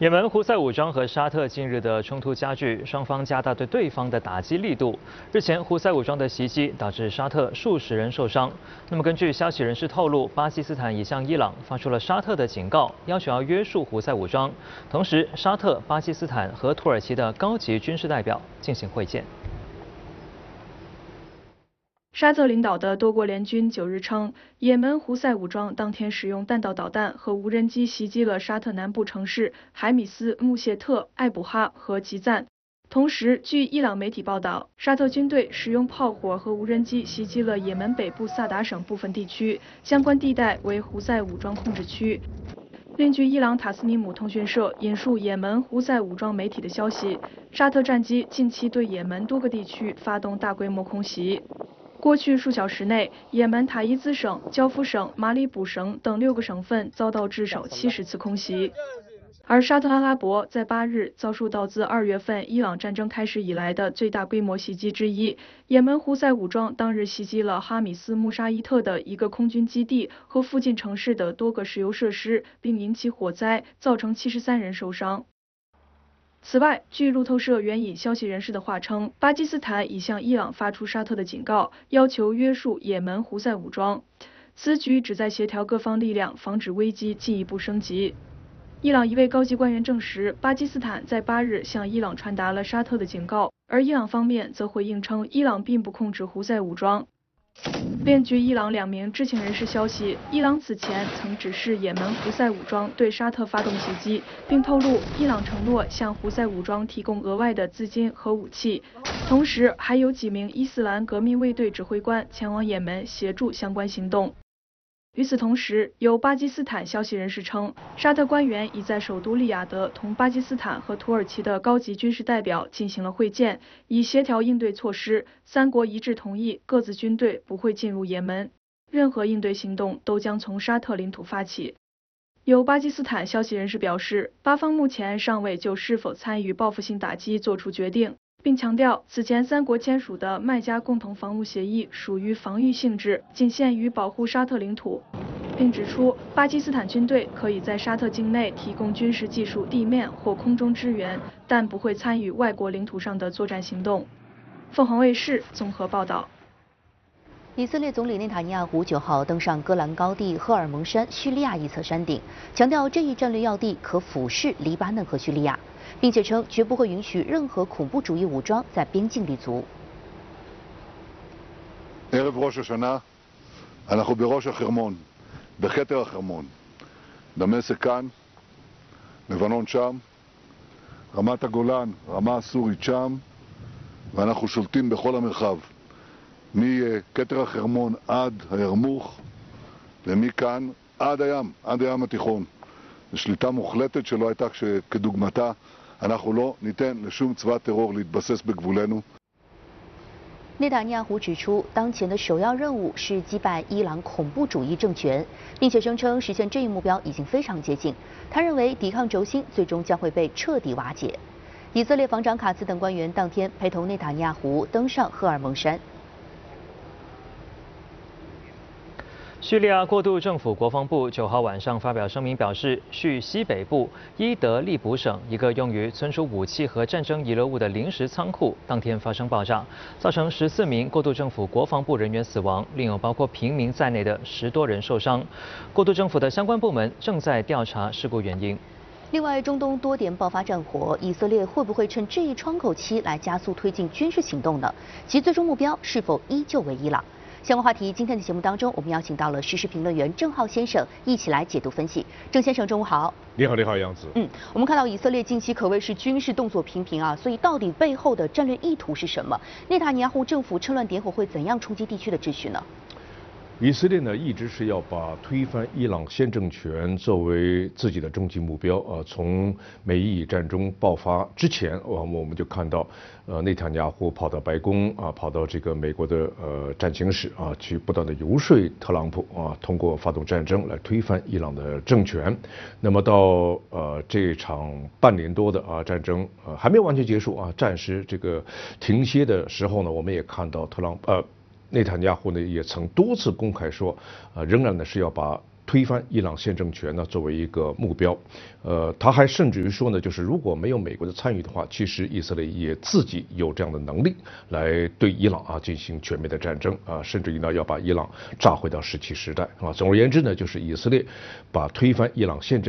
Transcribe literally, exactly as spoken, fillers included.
也门胡塞武装和沙特近日的冲突加剧，双方加大对对方的打击力度。日前，胡塞武装的袭击导致沙特数十人受伤。那么，根据消息人士透露，巴基斯坦已向伊朗发出了沙特的警告，要求要约束胡塞武装。同时，沙特、巴基斯坦和土耳其的高级军事代表进行会见。 沙特领导的多国联军九日称，也门胡塞武装当天使用弹道导弹和无人机袭击了沙特南部城市海米斯、穆谢特、艾卜哈和吉赞。同时，据伊朗媒体报道，沙特军队使用炮火和无人机袭击了也门北部萨达省部分地区，相关地带为胡塞武装控制区。另据伊朗塔斯尼姆通讯社引述也门胡塞武装媒体的消息，沙特战机近期对也门多个地区发动大规模空袭。 过去数小时内，也门塔伊兹省、焦夫省、马里卜省等六个省份遭到至少七十次空袭。而沙特阿拉伯在八日遭受到自二月份伊朗战争开始以来的最大规模袭击之一。也门胡塞武装当日袭击了哈米斯穆沙伊特的一个空军基地和附近城市的多个石油设施，并引起火灾，造成七十三人受伤。 此外，据路透社援引消息人士的话称，巴基斯坦已向伊朗发出沙特的警告，要求约束也门胡塞武装。此举旨在协调各方力量，防止危机进一步升级。伊朗一位高级官员证实，巴基斯坦在八日向伊朗传达了沙特的警告，而伊朗方面则回应称，伊朗并不控制胡塞武装。 另据伊朗两名知情人士消息，伊朗此前曾指示也门胡塞武装对沙特发动袭击，并透露伊朗承诺向胡塞武装提供额外的资金和武器，同时还有几名伊斯兰革命卫队指挥官前往也门协助相关行动。与此同时，有巴基斯坦消息人士称，沙特官员已在首都利雅得同巴基斯坦和土耳其的高级军事代表进行了会见，以协调应对措施。三国一致同意各自军队不会进入也门，任何应对行动都将从沙特领土发起。有巴基斯坦消息人士表示，巴方目前尚未就是否参与报复性打击做出决定。 并强调，此前三国签署的麦加共同防务协议属于防御性质，仅限于保护沙特领土，并指出巴基斯坦军队可以在沙特境内提供军事技术、地面或空中支援，但不会参与外国领土上的作战行动。凤凰卫视综合报道。 以色列总理内塔尼亚胡九号登上戈兰高地赫尔蒙山叙利亚一侧山顶，强调这一战略要地可俯视黎巴嫩和叙利亚，并且称绝不会允许任何恐怖主义武装在边境立足。 ערב ראש השנה, אנחנו בראש החרמון, בכתר החרמון. דמשק כאן, לבנון שם, רמת הגולן, רמה הסורית שם, ואנחנו שולטים בכל המרחב. מכתר החרמון עד הירמוך ומכאן עד הים, עד הים התיכון. זו שליטה מוחלטת שלא הייתה כדוגמתה. אנחנו לא ניתן לשום צבא טרור להתבסס בגבולנו. 内塔尼亚胡指出，当前的首要任务是击败伊朗恐怖主义政权，并且声称实现这一目标已经非常接近。他认为抵抗轴心最终将会被彻底瓦解。以色列防长卡茨等官员当天陪同内塔尼亚胡登上赫尔蒙山。 叙利亚过渡政府国防部九号晚上发表声明表示，叙西北部伊德利卜省一个用于存储武器和战争遗留物的临时仓库当天发生爆炸，造成十四名过渡政府国防部人员死亡，另有包括平民在内的十多人受伤。过渡政府的相关部门正在调查事故原因。 另外，中东多点爆发战火，以色列会不会趁这一窗口期来加速推进军事行动呢？其最终目标是否依旧为伊朗？ 相关话题，今天的节目当中，我们邀请到了时事评论员郑浩先生一起来解读分析。郑先生，中午好。 你好，你好，杨子。 嗯，我们看到以色列近期可谓是军事动作频频啊，所以到底背后的战略意图是什么？内塔尼亚胡政府趁乱点火会怎样冲击地区的秩序呢？ 以色列呢，一直是要把推翻伊朗现政权作为自己的终极目标啊。从美伊战争爆发之前，我我们就看到，呃，内塔尼亚胡跑到白宫啊，跑到这个美国的呃战情室啊，去不断的游说特朗普啊，通过发动战争来推翻伊朗的政权。那么到呃这场半年多的啊战争呃还没有完全结束啊，暂时这个停歇的时候呢，我们也看到特朗普呃。 内塔尼亚胡呢也曾多次公开说，呃，仍然呢是要把推翻伊朗现政权呢作为一个目标。呃，他还甚至于说呢，就是如果没有美国的参与的话，其实以色列也自己有这样的能力来对伊朗啊进行全面的战争啊，甚至于呢要把伊朗炸回到石器时代啊。总而言之呢，就是以色列把推翻伊朗现政